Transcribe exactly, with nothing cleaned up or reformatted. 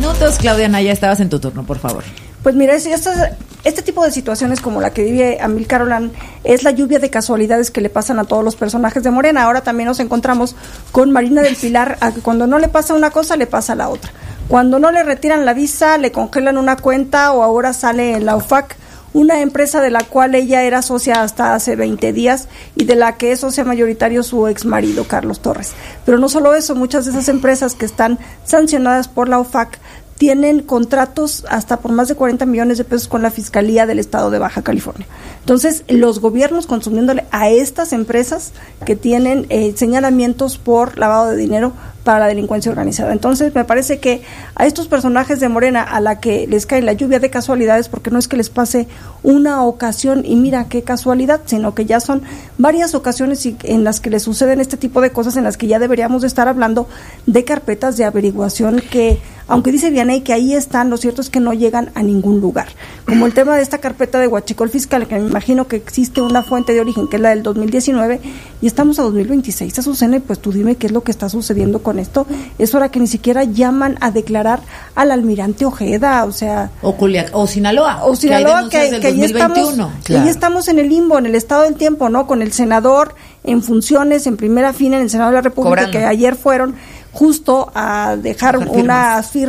minutos. Claudia Naya, estabas en tu turno, por favor. Pues mira, este, este tipo de situaciones como la que vive Amílcar Olán es la lluvia de casualidades que le pasan a todos los personajes de Morena. Ahora también nos encontramos con Marina del Pilar, a que cuando no le pasa una cosa, le pasa la otra. Cuando no le retiran la visa, le congelan una cuenta, o ahora sale en la U F A C, una empresa de la cual ella era socia hasta hace veinte días y de la que es socia mayoritario su ex marido, Carlos Torres. Pero no solo eso, muchas de esas empresas que están sancionadas por la U F A C tienen contratos hasta por más de cuarenta millones de pesos con la Fiscalía del Estado de Baja California. Entonces, los gobiernos consumiéndole a estas empresas que tienen eh, señalamientos por lavado de dinero para la delincuencia organizada. Entonces, me parece que a estos personajes de Morena, a la que les cae la lluvia de casualidades, porque no es que les pase una ocasión y mira qué casualidad, sino que ya son varias ocasiones y, en las que les suceden este tipo de cosas, en las que ya deberíamos de estar hablando de carpetas de averiguación que, aunque dice Vianey que ahí están, lo cierto es que no llegan a ningún lugar. Como el tema de esta carpeta de huachicol fiscal, que me imagino que existe una fuente de origen, que es la del dos mil diecinueve, y estamos a dos mil veintiséis, Azucena, y pues tú dime qué es lo que está sucediendo con esto. Es hora que ni siquiera llaman a declarar al almirante Ojeda, o sea... O, Culiac, o Sinaloa. O Sinaloa, que, que, que ahí, estamos, claro. ahí estamos en el limbo, en el estado del tiempo, ¿no? Con el senador en funciones, en primera fila, en el Senado de la República, cobrando, que ayer fueron justo a dejar unas firmas